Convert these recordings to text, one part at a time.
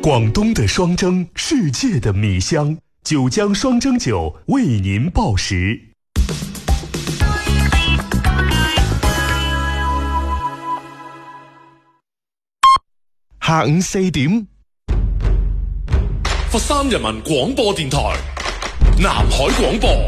广东的双蒸，世界的米香，九江双蒸酒为您报时。下午4點， 佛山人民廣播電台南海廣播。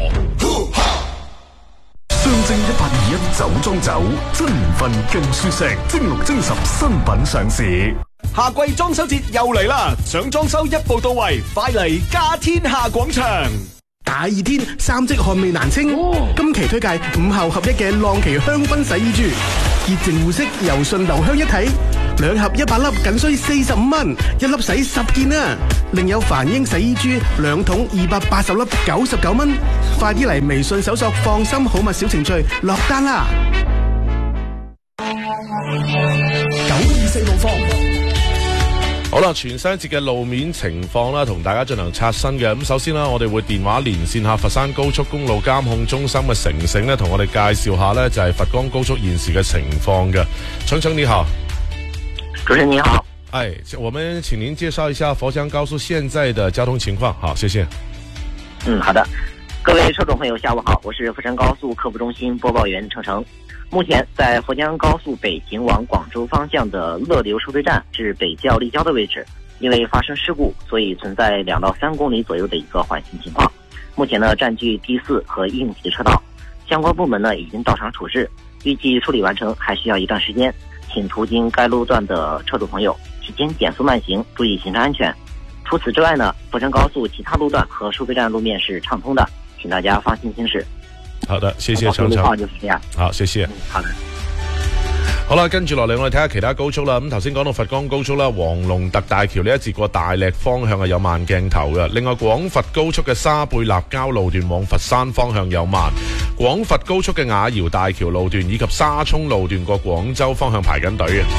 雙蒸1821酒莊酒，真年份更舒適，蒸6蒸10新品上市。 夏季裝修節又嚟啦，想裝修一步到位，快嚟家天下廣場。 大熱天，三積汗味難清。今期推介5效合一嘅浪奇香薰洗衣珠，潔淨護色，柔順留香一體，2盒100粒，僅需45蚊，1粒洗10件啊！另有梵英洗衣珠2桶280粒，99蚊。快啲嚟微信搜索放心好物小程序落單啦！924路況。 好啦，全新一節嘅路面情況啦，同大家進行刷新嘅。咁首先啦，我哋會電話連線下佛山高速公路監控中心嘅成成呢，同我哋介紹下呢就係佛光高速現時嘅情況嘅。程程你好， 主持人你好。 我們請您介紹一下佛江高速現在的交通情況。好，謝謝。 好的，各位車主朋友下午好，我是佛山高速客服中心播報員程程。目前在佛江高速北行往廣州方向的樂流收費站至北窖立交的位置，因為發生事故，所以存在2到3公里左右的一個緩行情況。目前呢佔據第4和應急車道，相關部門呢已經到場處置，預計處理完成還需要一段時間，請途經該路段的車主朋友提前減速慢行，注意行車安全。除此之外呢，佛山高速其他路段和收費站路面是暢通的，請大家放心行駛。 好的，謝謝程程。好，謝謝。 好的。 好啦，跟住落嚟我哋睇下其他高速啦。咁頭先講到佛光高速啦，黃龍特大橋呢一節過大瀝方向係有慢鏡頭嘅。另外廣佛高速嘅沙貝立交路段往佛山方向有慢，廣佛高速嘅雅瑤大橋路段以及沙涌路段過廣州方向排緊隊嘅。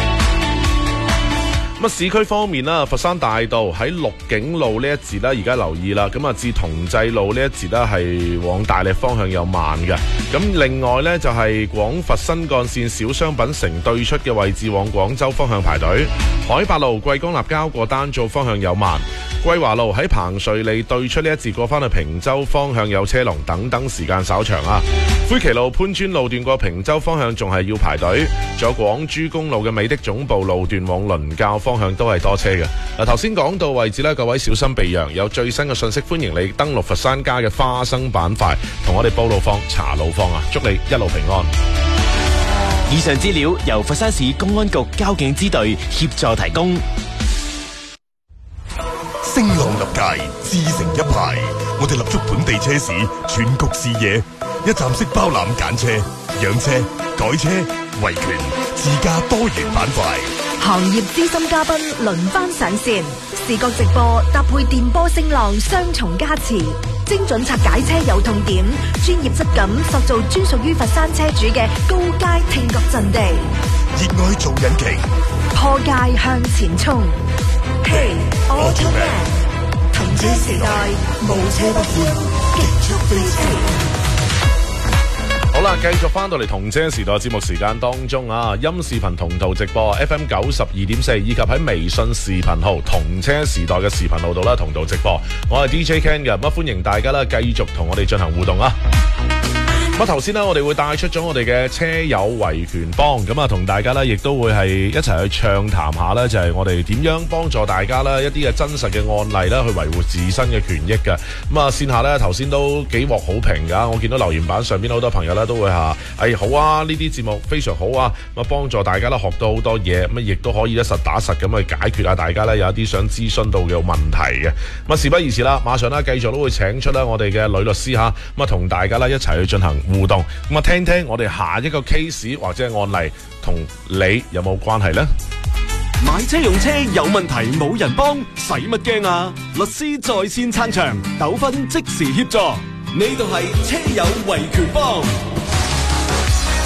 咁市區方面啦，佛山大道喺綠景路呢一節啦，而家留意啦。咁至同濟路呢一節啦，係往大瀝方向有慢嘅。咁另外呢，就係廣佛新幹線小商品城對出嘅位置往廣州方向排隊。海八路桂江立交過丹灶方向有慢。桂華路喺彭瑞利對出呢一節過返去平洲方向有車龍，等等時間稍長啊。灰旗路潘村路段過平洲方向仲係要排隊。仲有廣珠公路嘅美的總部路段往倫教方向都係多車嘅。頭先講到位置呢，各位小心避讓。有最新嘅信息，歡迎你登錄佛山街嘅花生板塊，同我哋報路況、查路況啊！祝你一路平安。 以上資料由佛山市公安局交警支隊協助提供。 聲浪立界，自成一派。我哋立足本地車市全局視野，一站式包攬揀車、養車、改車、維權、自駕多元板塊。 行業資深嘉賓輪番上線，視覺直播搭配電波聲浪雙重加持，精準拆解車有痛點，專業質感塑造專屬於佛山車主嘅高階聽覺陣地。 熱愛做引擎， 破界向前衝。Hey Automan， 同車時代，無車不歡，極速飛馳。 好啦，繼續翻到嚟同車時代節目時間當中啊，音視頻同步直播 FM 92.4，以及喺微信視頻號同車時代嘅視頻號度啦，同步直播。我係 DJ Ken 嘅，咁歡迎大家啦，繼續同我哋進行互動啊！咁頭先呢，我哋會帶出咗我哋嘅車友維權幫，咁同大家呢亦都會係一齊去暢談下呢，就係我哋點樣幫助大家啦，一啲嘅真實嘅案例啦，去維護自身嘅權益嘅。咁線下呢，頭先都幾獲好評噶，我見到留言板上邊好多朋友呢都會話，好啊，呢啲節目非常好啊，咁幫助大家呢學到好多嘢，咁亦都可以呢實打實咁去解決下大家呢有一啲想諮詢到嘅問題嘅。咁事不宜遲啦，馬上呢繼續都會請出呢我哋嘅呂律師吓，咁同大家呢一齊去進行互動，咁聽聽我哋下一個 case 或者係案例同你有冇關係呢？ 買車用車有問題冇人幫，使乜驚啊？律師在線撐場，糾紛即時協助。呢度係車友維權幫。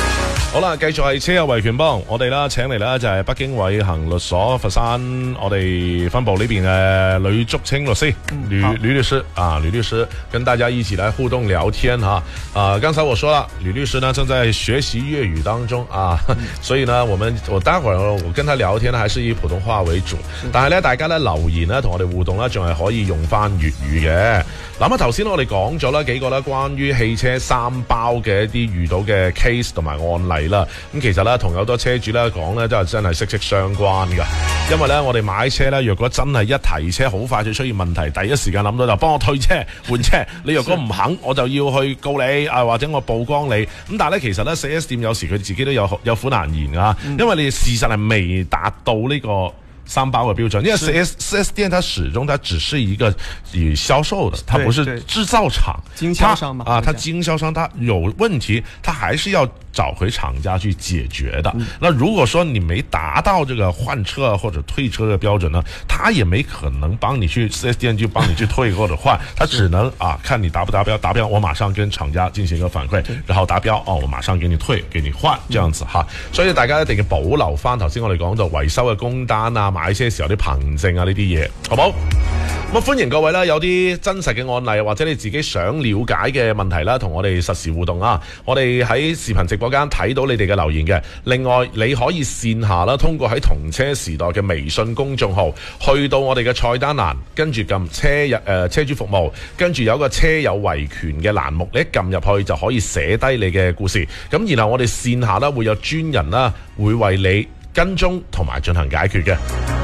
好啦，繼續係車友維權幫，我哋啦請嚟啦就係北京偉恒律所佛山我哋分部呢邊嘅呂竹清律師，呂律師啊，呂律師跟大家一起來互動聊天哈。剛才我說了，呂律師呢正在學習粵語當中啊，所以呢我待會兒我跟他聊天呢，還是以普通話為主。但係咧，大家咧留言咧同我哋互動咧，仲係可以用翻粵語嘅。嗱咁頭先我哋講咗啦幾個咧關於汽車三包嘅一啲遇到嘅 case 同埋案例啦。咁其實咧同有好多車主咧講咧，都係真係息息相關㗎。因為咧我哋買車咧，若果真係一提車好快就出現問題，第一時間諗到就幫我退車換車。你若果唔肯，我就要去告你啊，或者我曝光你。咁但係咧其實咧 4S 店有時佢自己都有苦難言啊，因為你事實係未達到呢個三包的標準，因為 4S 店它始終它只是一個以銷售的，它不是製造廠， 經銷商嘛它經銷商它有問題，它還是要找回廠家去解決的。那如果說你沒達到這個換車或者退車的標準呢，他也沒可能幫你去 4S 店就幫你去退或者換，他只能看你達不達標，達標我馬上跟廠家進行一個反饋，然後達標我馬上給你退給你換，這樣子哈。所以大家一定要保留翻頭先我哋講到維修嘅工單啊，買車時候啲憑證啊呢啲嘢，好冇？咁歡迎各位啦，有啲真實嘅案例或者你自己想了解嘅問題啦，同我哋實時互動啊！我哋喺視頻直播間睇到你哋嘅留言嘅。另外你可以線下啦，通過喺同車時代嘅微信公眾號，去到我哋嘅菜單欄，跟住撳車主服務，跟住有一個車友維權嘅欄目，你一撳入去就可以寫低你嘅故事。咁然後我哋線下啦會有專人啦會為你跟蹤同埋進行解決嘅。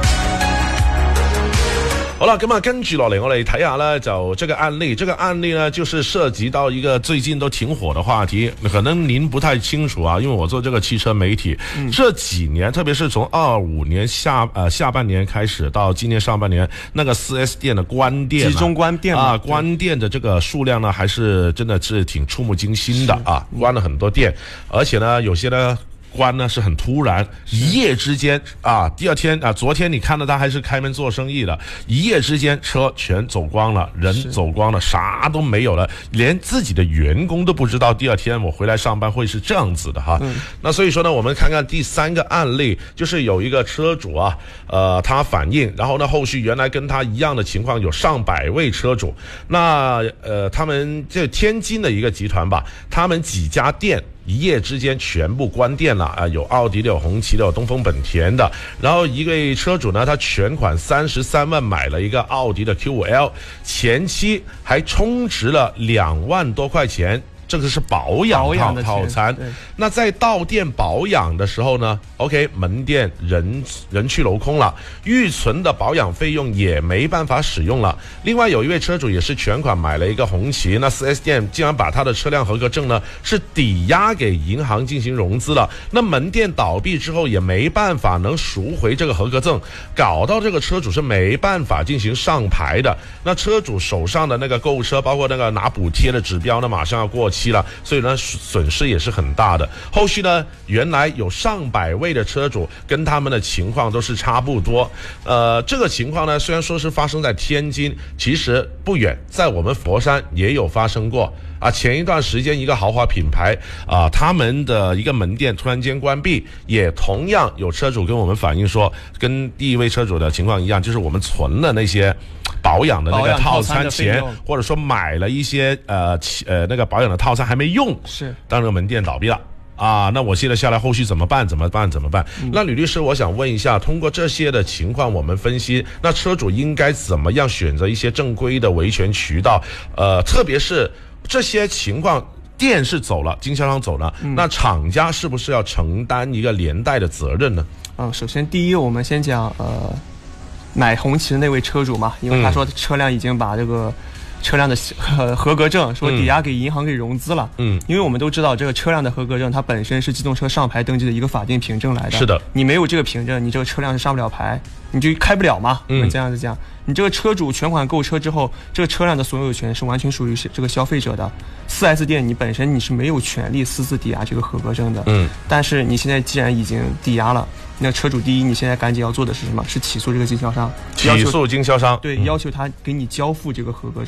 好了，咁啊，跟住落嚟，我哋睇下呢，就這個案例呢，就是涉及到一個最近都挺火的話題，可能您不太清楚啊，因為我做這個汽車媒體，這幾年，特別是從25年下半年開始到今年上半年，那個 4S 店的關店， 集中關店啊， 關店的這個數量呢，還是真的是挺觸目驚心的啊，關了很多店，而且呢，有些呢。關呢是很突然，一夜之間啊，第二天啊，昨天你看到他還是開門做生意的，一夜之間車全走光了，人走光了，啥都沒有了，連自己的員工都不知道第二天我回來上班會是這樣子的哈。那所以說呢，我們看看第三個案例，就是有一個車主啊，他反映，然後呢，後續原來跟他一樣的情況有上百位車主，那他們這天津的一個集團吧，他們幾家店一夜之間全部關店了啊！有奧迪的，有紅旗的，有東風本田的。然後一位車主呢，他全款33萬買了一個奧迪的 Q5L， 前期還充值了2萬多塊錢。這個是保養套餐。那在到店保養的時候呢 ，OK， 門店人去樓空了，預存的保養費用也沒辦法使用了。另外有一位車主也是全款買了一個紅旗，那 4S 店竟然把他的車輛合格證呢是抵押給銀行進行融資了。那門店倒閉之後也沒辦法能贖回這個合格證，搞到這個車主是沒辦法進行上牌的。那車主手上的那個購物車，包括那個拿補貼的指標呢，馬上要過期了，所以呢損失也是很大的。後續呢，原來有上百位的車主跟他們的情況都是差不多。這個情況呢，雖然說是發生在天津，其實不遠在我們佛山也有發生過。前一段時間一個豪華品牌他們的一個門店突然間關閉，也同樣有車主跟我們反映說，跟第一位車主的情況一樣，就是我們存了那些保養的那個套餐錢，或者說買了一些那個保養的套餐還沒用，是當這個門店倒閉了那我現在下來後續怎麼辦？那呂律師，我想問一下，通過這些的情況我們分析，那車主應該怎麼樣選擇一些正規的維權渠道？特別是這些情況，店是走了，經銷商走了，那廠家是不是要承擔一個連帶的責任呢？ 首先第一，我們先講買紅旗的那位車主嘛，因為他說車輛已經把這個車輛的合格證說抵押給銀行給融資了。因為我們都知道這個車輛的合格證它本身是機動車上牌登記的一個法定憑證來的。是的，你沒有這個憑證，你這個車輛是上不了牌，你就開不了嘛。我們這樣子講，你這個車主全款購車之後，這個車輛的所有權是完全屬於這個消費者的。4S 店你本身你是沒有權利私自抵押這個合格證的。但是你現在既然已經抵押了，那車主第一，你現在趕緊要做的是什麼？是起訴這個經銷商，起訴經銷商，對，要求他給你交付這個合格證。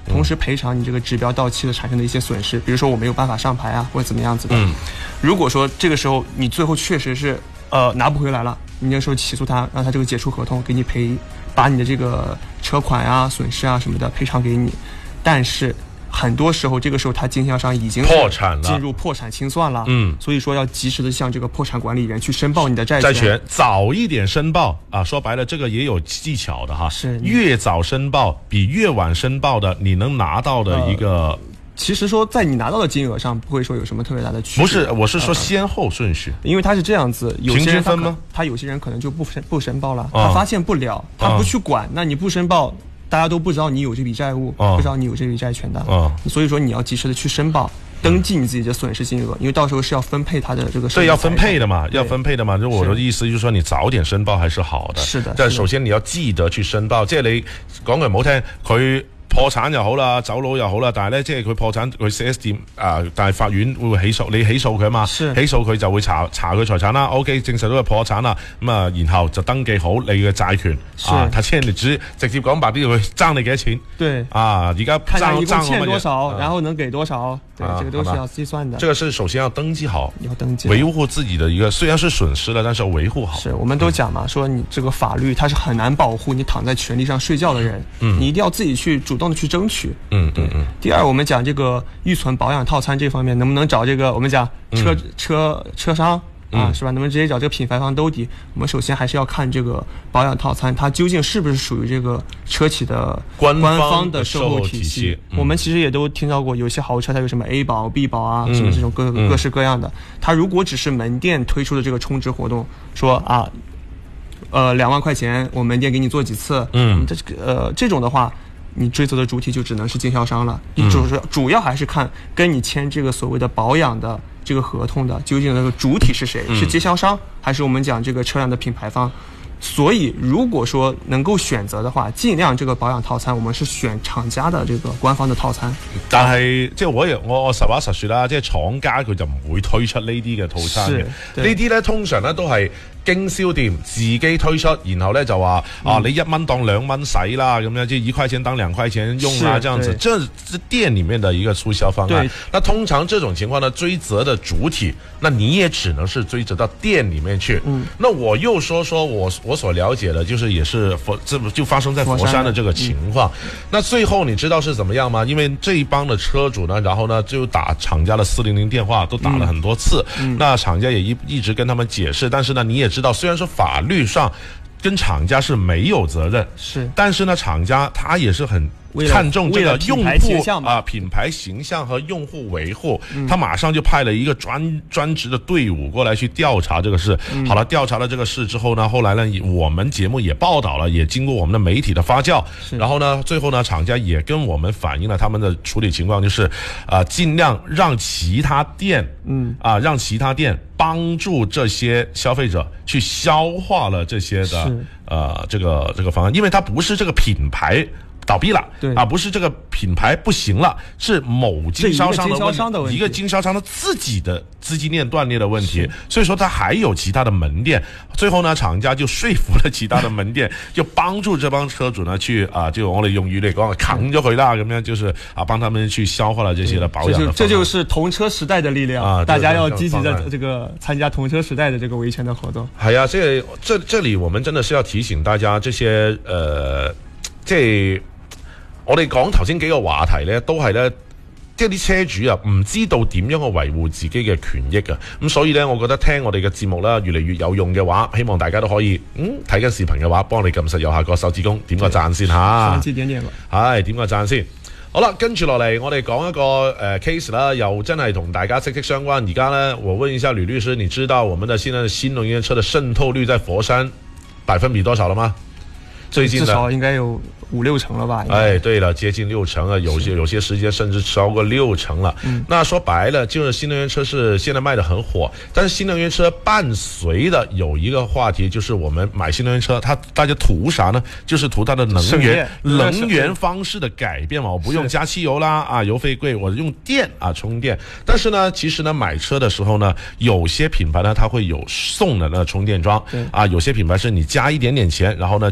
同时赔偿你这个指标到期的产生的一些损失，比如说我没有办法上牌啊，或者怎么样子的。如果说这个时候你最后确实是拿不回来了，你那时候起诉他，让他这个解除合同，给你把你的这个车款啊、损失啊什么的赔偿给你，但是很多时候，这个时候他经销商已经破产了， 进入破产清算了。所以说要及时的向这个破产管理员去申报你的债权， 早一点申报啊。说白了，这个也有技巧的哈， 是越早申报比越晚申报的，你能拿到的一个。 其实说在你拿到的金额上不会说有什么特别大的区别。 不是，我是说先后顺序。 因为他是这样子，有些人平均分吗？ 他有些人可能就不申报了，他发现不了，他不去管，那你不申报。大家都不知道你有这笔债务，不知道你有这笔债权的，所以说你要及时的去申报，登记你自己的损失金额，因为到时候是要分配他的这个。 对，要分配的嘛，要分配的嘛。就我的意思就是说，你早點申報還是好的。 是的。 但首先你要記得去申報，即係你講句唔好聽，佢破產又好啦，走佬又好啦，但係咧即係佢破產，佢 4S 店但係法院會起訴你，起訴佢嘛，起訴佢就會查佢財產啦。OK， 證實到佢破產啦，咁啊，然後就登記好你嘅債權他欠你直接講白啲，佢爭你幾多錢？ 對而家爭一共欠多少，然後能給多少？對，這個都是要計算的。 這個是首先要登記好， 要登記， 維護自己的一個雖然是損失了，但是要維護好。 是我們都講嘛，說你這個法律它是很難保護你躺在權利上睡覺的人，你一定要自己去主動的去爭取。對。第二，我們講這個預存保養套餐這方面，能不能找這個我們講車商？是吧？能不能直接找這個品牌方兜底？我們首先還是要看這個保養套餐，它究竟是不是屬於這個車企的官方的售後體系。我們其實也都聽到過，有些豪車它有什麼 A 保、B 保啊，什麼這種各式各樣的。它如果只是門店推出的這個充值活動，說2萬塊錢我門店給你做幾次，這種的話，你追責的主體就只能是經銷商了。主要還是看跟你簽這個所謂的保養的這個合同的究竟那個主體是誰？是經銷商還是我們講這個車輛的品牌方？所以如果說能夠選擇的話，盡量這個保養套餐我們是選廠家的這個官方的套餐。 但係即係我實話實說啦，即係廠家佢就唔會推出呢啲嘅套餐嘅。呢啲咧通常咧都係經銷店自己推出，然後咧就話你1蚊當2蚊使啦，咁樣就1塊錢當2塊錢用啊，這樣子，這是店裡面的一個促銷方案。那通常這種情況呢，追責的主體，那你也只能是追責到店裡面去。那我又說我所了解的，就是也是這就發生在佛山的這個情況。那最後你知道是怎麼樣嗎？因為這一幫的車主呢，然後呢就打廠家的400電話，都打了很多次。那廠家也一直跟他們解釋，但是呢你也知道，雖然說法律上跟廠家是沒有責任，但是呢廠家他也是很看重這個用戶品牌形象和用戶維護，他馬上就派了一個專職的隊伍過來去調查這個事。好了，調查了這個事之後呢，後來呢我們節目也報道了，也經過我們的媒體的發酵，然後呢最後呢廠家也跟我們反映了他們的處理情況，就是盡量讓其他店讓其他店幫助這些消費者去消化了這些的這個方案，因為它不是這個品牌倒閉了，不是這個品牌不行了，是某經銷商的問題，一個經銷商的自己的資金鏈斷裂的問題，所以說他還有其他的門店，最後呢廠家就說服了其他的門店，就幫助這幫車主呢去就我哋用語嚟講扛咗佢啦，咁樣就是幫他們去消化了這些的保養的。 這就是同車時代的力量大家要積極的這個參加同車時代的這個維權的活動。 係啊，這裡我們真的是要提醒大家，這些即係我哋講頭先幾個話題呢，都係呢，即係啲車主啊，唔知道點樣去維護自己嘅權益啊。咁所以呢，我覺得聽我哋嘅節目啦，越嚟越有用嘅話，希望大家都可以睇緊視頻嘅話，幫你撳實右下角手指公，點個讚先嚇。 手指點點係點個讚先。好啦，跟住落嚟，我哋講一個case 啦，又真係同大家息息相關。而家呢，我問一下呂律師，你知道我們的現在的新能源車的滲透率在佛山%多少了嗎？最近至少應該有5-6成了吧？ 哎，對了，接近6成了，有些時間甚至超過6成了。那說白了，就是新能源車是現在賣得很火，但是新能源車伴隨的有一個話題，就是我們買新能源車，大家圖啥呢？就是圖它的能源方式的改變嘛，我不用加汽油啦，油費貴，我用電充電。但是呢，其實呢，買車的時候呢，有些品牌呢，它會有送的那充電樁有些品牌是你加一點點錢，然後呢就給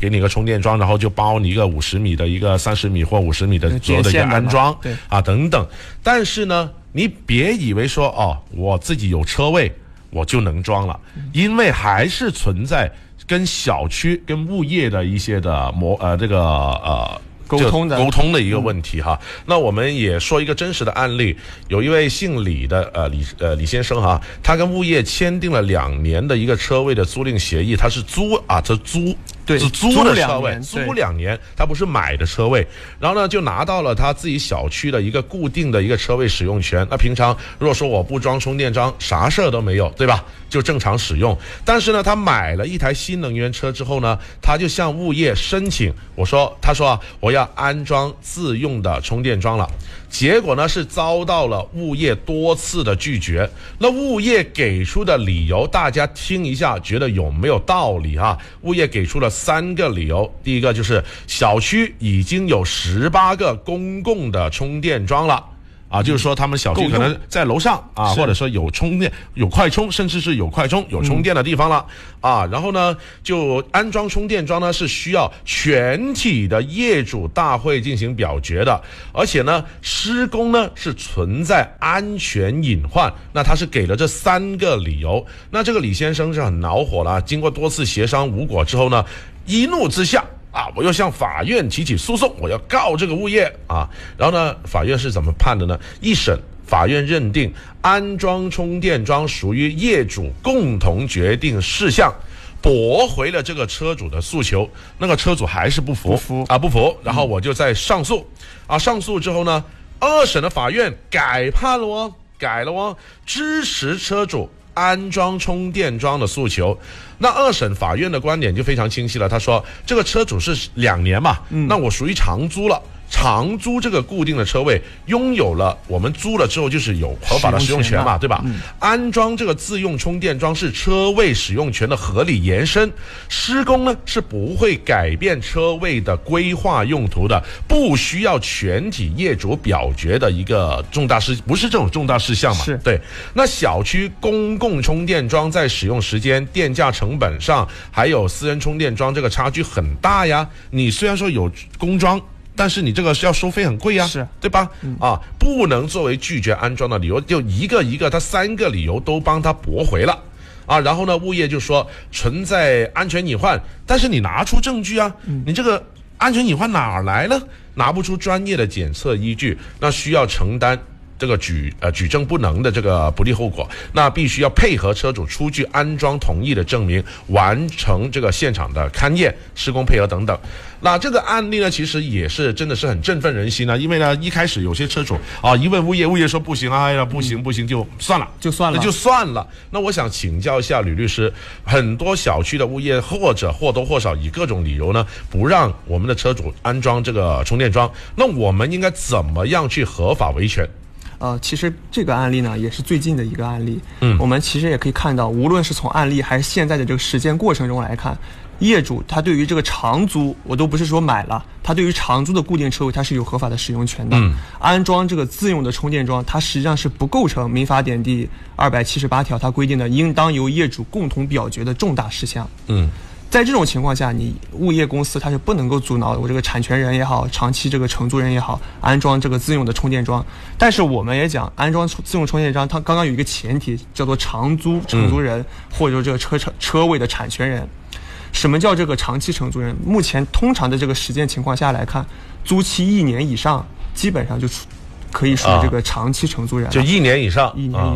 给你一个充电桩，然后就包你一个50米的一个30米或50米的左右的一个安装， 对啊等等。但是呢，你别以为说我自己有车位我就能装了，因为还是存在跟小区跟物业的一些的沟通的一个问题哈。那我们也说一个真实的案例，有一位姓李的李先生哈，他跟物业签订了2年的一个车位的租赁协议，他是租的车位，租2年，他不是买的车位。然后呢，就拿到了他自己小区的一个固定的一个车位使用权。那平常如果说我不装充电桩，啥事儿都没有，对吧？就正常使用。但是呢，他买了一台新能源车之后呢，他就向物业申请，他说我要安装自用的充电桩了。结果呢是遭到了物业多次的拒绝。那物业给出的理由，大家听一下，觉得有没有道理啊？物业给出了3个理由。第一个就是小区已经有18个公共的充电桩了。就是说他们小区可能在楼上或者说有充电、有快充，甚至是有快充、有充电的地方了然后呢，就安装充电桩呢是需要全体的业主大会进行表决的，而且呢，施工呢是存在安全隐患。那他是给了这3个理由，那这个李先生是很恼火了，经过多次协商无果之后呢，一怒之下。我要向法院提起诉讼，我要告这个物业然后呢，法院是怎么判的呢？一审法院认定安装充电桩属于业主共同决定事项，驳回了这个车主的诉求。那个车主还是不服，然后我就在上诉上诉之后呢，2审的法院改判了改了支持车主安装充电桩的诉求。那2审法院的观点就非常清晰了，他说这个车主是2年嘛，那我属于长租了。长租这个固定的车位拥有了，我们租了之后就是有合法的使用权嘛，对吧？安装这个自用充电桩是车位使用权的合理延伸，施工呢是不会改变车位的规划用途的，不需要全体业主表决的一个重大事，不是这种重大事项嘛？ 是对。那小区公共充电桩在使用时间、电价成本上，还有私人充电桩这个差距很大呀。你虽然说有公装，但是你这个是要收费很贵呀， 是对吧？不能作为拒绝安装的理由，就一个他3个理由都帮他驳回了然后呢，物业就说存在安全隐患，但是你拿出证据你这个安全隐患哪儿来呢？拿不出专业的检测依据，那需要承担这个举证不能的这个不利后果，那必须要配合车主出具安装同意的证明，完成这个现场的勘验、施工配合等等。那这个案例呢，其实也是真的是很振奋人心因为呢，一开始有些车主一问物业说不行不行就算了。那我想请教一下吕律师，很多小区的物业或者或多或少以各种理由呢，不让我们的车主安装这个充电桩，那我们应该怎么样去合法维权？ 其实这个案例呢，也是最近的一个案例。我们其实也可以看到，无论是从案例还是现在的这个实践过程中来看，业主他对于这个长租，我都不是说买了，他对于长租的固定车位，他是有合法的使用权的。安装这个自用的充电桩，它实际上是不构成民法典第278条它规定的应当由业主共同表决的重大事项。在这种情况下，你物业公司它是不能够阻挠我这个产权人也好，长期这个承租人也好，安装这个自用的充电桩。但是我们也讲，安装自用充电桩，它刚刚有一个前提叫做长租承租人，或者说这个车位的产权人。什么叫这个长期承租人？目前通常的这个实践情况下来看，租期1年以上，基本上就可以属于这个长期承租人， 就1年以上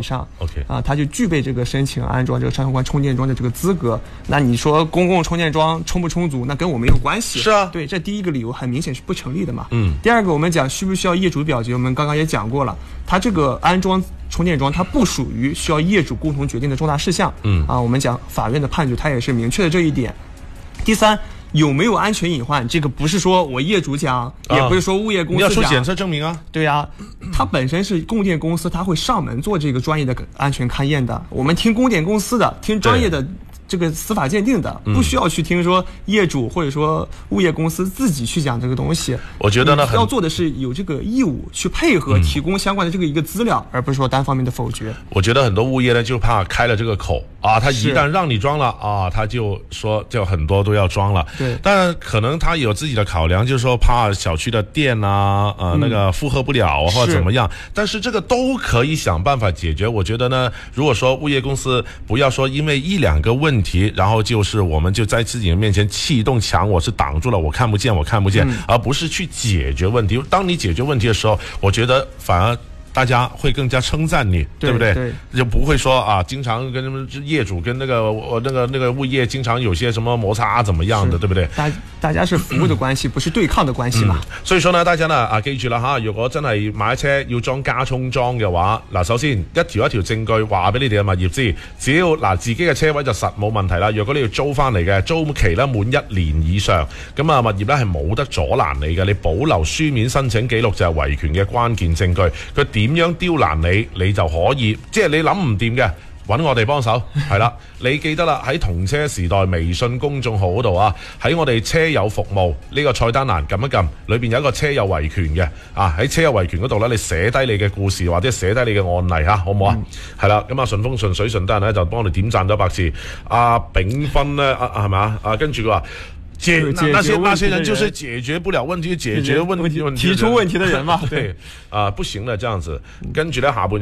，OK 他就具备这个申请安装这个相关充电桩的这个资格。那你说公共充电桩充不充足，那跟我没有关系。 是对，这第一个理由很明显是不成立的嘛。第二个我们讲需不需要业主表决，我们刚刚也讲过了，它这个安装充电桩它不属于需要业主共同决定的重大事项。我们讲法院的判决它也是明确的这一点。第三，有没有安全隐患？这个不是说我业主讲，也不是说物业公司讲， 你要出检测证明对它本身是供电公司，它会上门做这个专业的安全勘验的。我们听供电公司的，听专业的这个司法鉴定的，不需要去听说业主或者说物业公司自己去讲这个东西。 我觉得呢， 要做的是有这个义务去配合提供相关的这个一个资料，而不是说单方面的否决。 我觉得很多物业呢就怕开了这个口啊，他一旦让你装了啊，他就说就很多都要装了。 对， 但可能他有自己的考量，就是说怕小区的电啊那个负荷不了或者怎么样，但是这个都可以想办法解决。我觉得呢，如果说物业公司不要说因为一两个问题，然后就是我们就在自己的面前砌一栋墙，我是挡住了，我看不见，而不是去解决问题。当你解决问题的时候，我觉得反而大家会更加称赞你，对不对？ 对， 就不会说啊，经常跟业主跟那个物业经常有些什麼摩擦怎麼樣的，對不對？ 大家是服務的關係，不是對抗的關係嘛。 所以說呢，大家呢記住啦嚇，如果真係買車要裝加充裝嘅話，嗱，首先一條證據話俾你哋嘅物業知，只要自己嘅車位就實冇問題啦。如果你要租翻嚟嘅，租期咧滿1年以上，咁物業咧係冇得阻攔你嘅，你保留書面申請記錄就係維權嘅關鍵證據。佢點樣刁難你，你就可以，即係你諗唔掂嘅，揾我哋幫手，係啦。你記得啦，喺同車時代微信公眾號嗰度啊，喺我哋車友服務呢個菜單欄撳一撳，裏邊有一個車友維權嘅啊，喺車友維權嗰度咧，你寫低你嘅故事或者寫低你嘅案例嚇，好唔好啊？係啦，咁順風順水順德人咧就幫我哋點讚咗100次。阿炳芬咧係咪啊？跟住佢話。那些人就是解決不了問題，解決問題提出問題的人嘛。 對不行了，這樣子。跟住咧下半